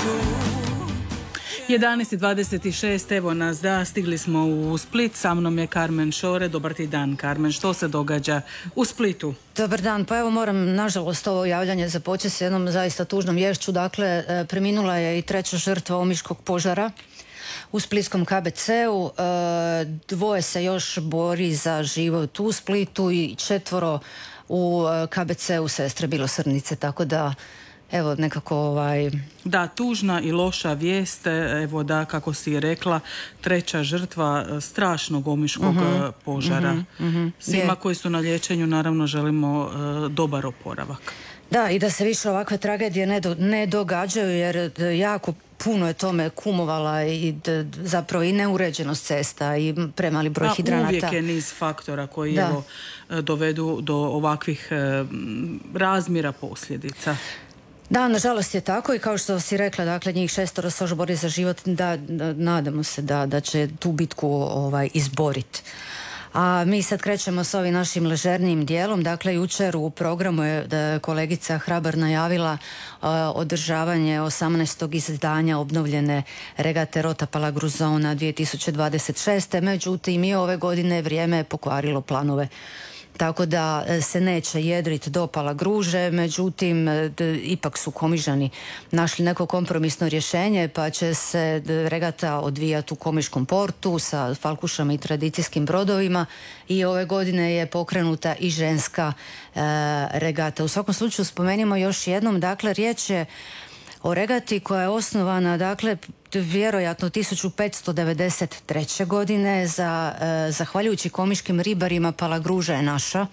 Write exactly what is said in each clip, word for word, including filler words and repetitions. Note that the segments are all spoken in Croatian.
jedanaest i dvadeset šest, evo nas da, stigli smo u Split, sa mnom je Karmen Šore. Dobar ti dan, Karmen, što se događa u Splitu? Dobar dan, pa evo moram nažalost ovo javljanje započeti s jednom zaista tužnom viješću. Dakle, preminula je i treća žrtva omiškog požara u splitskom K B C-u. Dvoje se još bori za život u Splitu i četvoro u K B C-u Sestre Milosrdnice, tako da evo nekako ovaj... Da, tužna i loša vijest, evo da, kako si rekla, treća žrtva strašnog omiškog uh-huh, požara. Uh-huh, uh-huh. Svima je. Koji su na liječenju naravno želimo uh, dobar oporavak. Da, i da se više ovakve tragedije ne, do, ne događaju, jer jako puno je tome kumovala i d, zapravo i neuređenost cesta i premali broj A, hidranata. Uvijek je niz faktora koji da. evo, dovedu do ovakvih uh, razmjera posljedica. Da, nažalost je tako i kao što si rekla, dakle, njih šestoro se još bori za život, da, da nadamo se da, da će tu bitku ovaj, izboriti. A mi sad krećemo s ovim našim ležernijim dijelom. Dakle, jučer u programu je kolegica Hrabar najavila uh, održavanje osamnaestog izdanja obnovljene regate Rota Palagružona dvije tisuće dvadeset šeste. Međutim, i ove godine vrijeme je pokvarilo planove. Tako da se neće jedriti do Palagruže, međutim d, ipak su Komižani našli neko kompromisno rješenje, pa će se d, regata odvijati u Komiškom portu sa falkušama i tradicijskim brodovima i ove godine je pokrenuta i ženska e, regata. U svakom slučaju spomenimo još jednom, dakle riječ je o regati koja je osnovana, dakle, vjerojatno tisuću petsto devedeset treće. godine za, eh, zahvaljujući komiškim ribarima Palagruža je naša.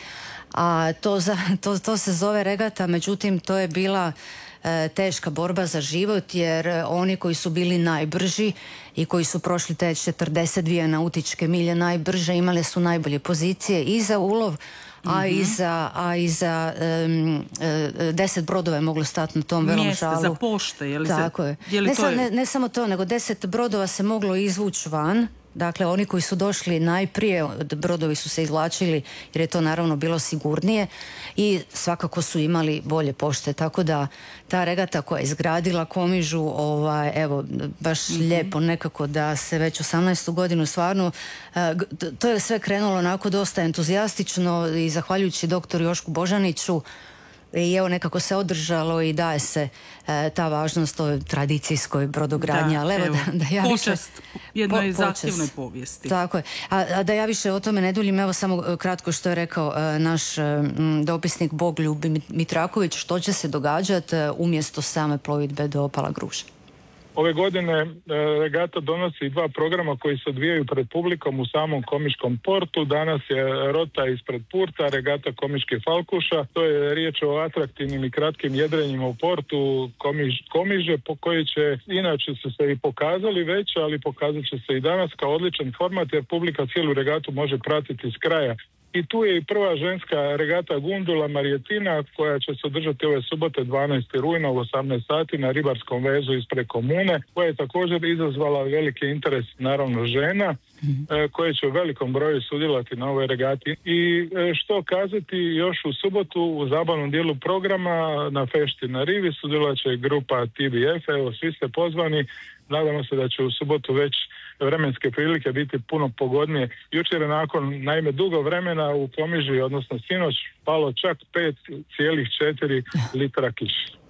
A to, za, to, to se zove regata, međutim to je bila eh, teška borba za život, jer oni koji su bili najbrži i koji su prošli te četrdeset dvije nautičke milje najbrže imali su najbolje pozicije i za ulov, a mm-hmm. i za, a i za um, uh, deset brodova je moglo stati na tom velom Mjeste, žalu. za pošte, je li Tako se, je. Je li ne, to sa, je... ne, ne samo to, nego deset brodova se moglo izvući van. Dakle, oni koji su došli najprije, brodovi su se izvlačili jer je to naravno bilo sigurnije i svakako su imali bolje pošte. Tako da ta regata koja je izgradila Komižu, ovaj, evo, baš mm-hmm. lijepo nekako da se već osamnaestu godinu stvarno, to je sve krenulo onako dosta entuzijastično i zahvaljujući doktoru Jošku Božaniću i evo nekako se održalo i daje se e, ta važnost ovoj tradicijskoj brodogradnji. Da, ali evo, evo, da, da ja počast više, jednoj po, zahtjevnoj povijesti. Tako je. A, a da ja više o tome ne duljim, evo samo kratko što je rekao e, naš e, dopisnik Bogoljub Mitraković, što će se događati e, umjesto same plovidbe do Palagruže. Ove godine regata donosi dva programa koji se odvijaju pred publikom u samom Komiškom portu. Danas je Rota ispred Purta, regata Komiške Falkuša. To je riječ o atraktivnim i kratkim jedrenjima u portu Komiž, Komiže, po koji će, inače su se i pokazali već, ali pokazat će se i danas kao odličan format, jer publika cijelu regatu može pratiti s kraja. I tu je i prva ženska regata Gundula Marijetina koja će se održati ove subote dvanaestog rujna u osamnaest sati na ribarskom vezu ispred komune, koja je također izazvala veliki interes naravno žena mm-hmm. koje će u velikom broju sudjelovati na ovoj regati. I što kazati, još u subotu u zabavnom dijelu programa na fešti na rivi sudjelovat će grupa T B F, evo svi ste pozvani. Nadamo se da će u subotu već vremenske prilike biti puno pogodnije. Jučer je nakon naime dugo vremena u Komiži, odnosno sinoć, palo čak pet zarez četiri litra kiše.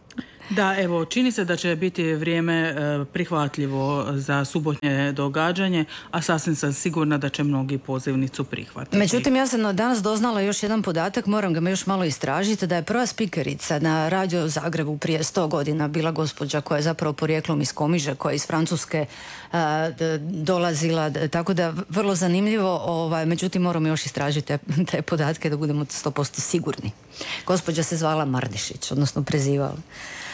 Da, evo, čini se da će biti vrijeme e, prihvatljivo za subotnje događanje, a sasvim sam sigurna da će mnogi pozivnicu prihvatiti. Međutim, ja sam danas doznala još jedan podatak, moram ga još malo istražiti, da je prva spikerica na Radio Zagrebu prije sto godina bila gospođa koja je zapravo porijeklom iz Komiže, koja je iz Francuske a, d, dolazila, d, tako da vrlo zanimljivo, ovaj, međutim moramo još istražiti te, te podatke da budemo sto posto sigurni. Gospođa se zvala Mardišić, odnosno prezivala.